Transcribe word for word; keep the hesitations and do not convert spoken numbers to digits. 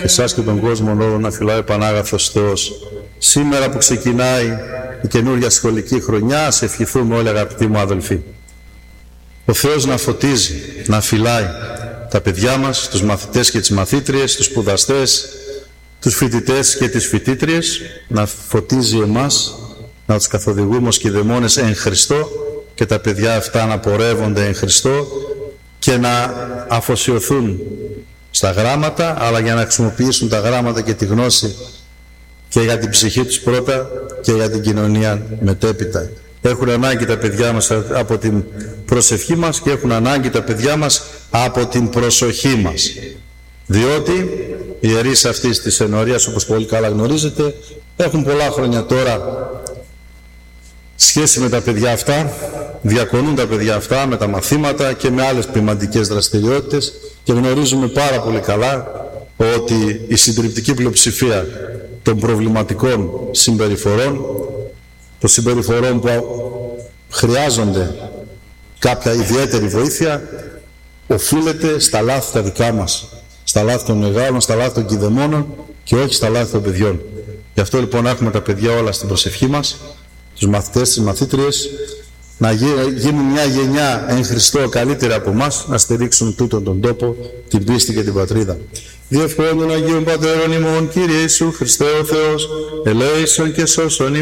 και εσάς και τον κόσμο όλο να φυλάει ο Πανάγαθος Θεός. Σήμερα που ξεκινάει η καινούργια σχολική χρονιά, σε ευχηθούμε όλοι αγαπητοί μου αδελφοί. Ο Θεός να φωτίζει, να φυλάει τα παιδιά μας, τους μαθητές και τις μαθήτριες, τους σπουδαστές, τους φοιτητές και τις φοιτήτριες, να φωτίζει εμάς, να τους καθοδηγούμε ως κηδεμόνες εν Χριστώ και τα παιδιά αυτά να πορεύονται εν Χριστώ και να αφοσιωθούν στα γράμματα, αλλά για να χρησιμοποιήσουν τα γράμματα και τη γνώση και για την ψυχή τους πρώτα και για την κοινωνία μετέπειτα. Έχουν ανάγκη τα παιδιά μας από την προσευχή μας και έχουν ανάγκη τα παιδιά μας από την προσοχή μας. Διότι οι ιερείς αυτής της ενορίας, όπως πολύ καλά γνωρίζετε, έχουν πολλά χρόνια τώρα σχέση με τα παιδιά αυτά, διακονούν τα παιδιά αυτά με τα μαθήματα και με άλλες ποιμαντικές δραστηριότητες και γνωρίζουμε πάρα πολύ καλά ότι η συντριπτική πλειοψηφία των προβληματικών συμπεριφορών, των συμπεριφορών που χρειάζονται κάποια ιδιαίτερη βοήθεια, οφείλεται στα λάθη τα δικά μας, στα λάθη των μεγάλων, στα λάθη των κηδεμόνων και όχι στα λάθη των παιδιών. Γι' αυτό λοιπόν έχουμε τα παιδιά όλα στην προσευχή μας, τους μαθητές, τις μαθήτριες, να γίνουν μια γενιά εν Χριστώ καλύτερη από εμάς, να στηρίξουν τούτον τον τόπο, την πίστη και την πατρίδα. Διευχών των Αγίων Πατέρων ημών, Κύριε Ιησού Χριστέ ο Θεός, ελέησον και σώσον